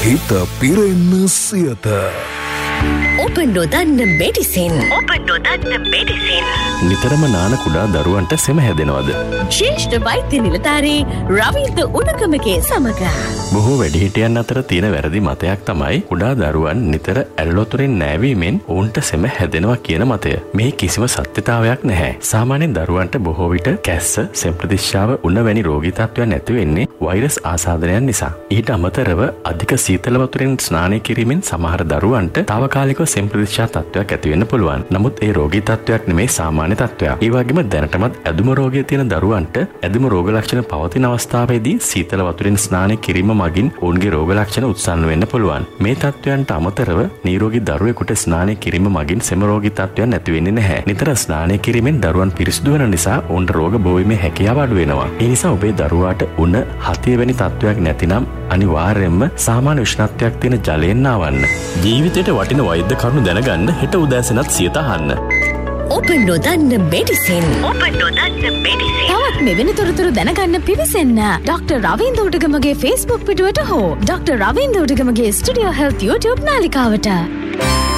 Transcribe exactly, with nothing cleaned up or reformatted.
හිත පිරෙන්න සියත. ඔබ නොදන්න මෙඩිසින් ඔබ නොදන්න මෙඩිසින් නිතරම නාන කුඩා දරුවන්ට සෙම හැදෙනවද? ශ්‍රේෂ්ඨ වෛද්‍ය නිලධාරී රවීන්ද්‍ර උණගමගේ සමග බොහෝ වැඩිහිටියන් අතර තියෙන වැරදි මතයක් තමයි කුඩා දරුවන් නිතර ඇල්ලොතුරින් නෑවීමෙන් ඔවුන්ට සෙම හැදෙනවා කියන මතය. මේ කිසිම සත්‍යතාවයක් නැහැ. සාමාන්‍යයෙන් දරුවන්ට බොහෝ විට කැස්ස, සෙම් ප්‍රතිශ්‍යාව, උණ වැනි රෝගී තත්ත්වයන් ඇති වෙන්නේ වෛරස් ආසාදනයන් නිසා. ඊට අමතරව අධික සීතල වතුරෙන් ස්නානය කිරීමෙන් සමහර දරුවන්ට තාවකාලිකව සෙම් ප්‍රතිශ්‍යාව තත්ත්වයක් ඇති වෙන්න පුළුවන්. නමුත් ඒ රෝගී තත්ත්වයක් නෙමෙයි සාමාන්‍ය තත්ත්වයක්. ඒ වගේම දැනටමත් ඇදුම රෝගය තියෙන දරුවන්ට ඇදුම රෝග ලක්ෂණ පවතින අවස්ථාවේදී සීතල වතුරෙන් ස්නානය කිරීම මගින් ඔවුන්ගේ රෝග ලක්ෂණ උත්සන්න වෙන්න පුළුවන්. මේ තත්ත්වයන්ට අමතරව නිරෝගී දරුවෙකුට ස්නානය කිරීම මගින් සෙම රෝගී තත්ත්වයන් නැති වෙන්නේ නැහැ. නිතර ස්නානය කිරීමෙන් දරුවන් පිරිසිදු වෙන නිසා ඔවුන්ට රෝග බෝවීමේ හැකියාව අඩු වෙනවා. ඒ නිසා ඔබේ දරුවාට උණ හතිය වැනි තත්ත්වයක් නැතිනම් අනිවාර්යයෙන්ම සාමාන්‍ය උෂ්ණත්වයක් තියෙන ජලයෙන් නාවන්න. ජීවිතයට වටින වෛද්‍ය කරුණු දැනගන්න හෙට උදෑසනත් සියත අහන්න. ඔබ නොදන්න මෙඩිසින් ඔබ නොදන්න මෙඩිසින් තවත් මෙවැනි තොරතුරු දැනගන්න පිවිසෙන්න ඩොක්ටර් රවීන්ද්‍ර උඩගමගේ Facebook පිටුවට හෝ doctor Ravindra උඩගමගේ studio health YouTube නාලිකාවට.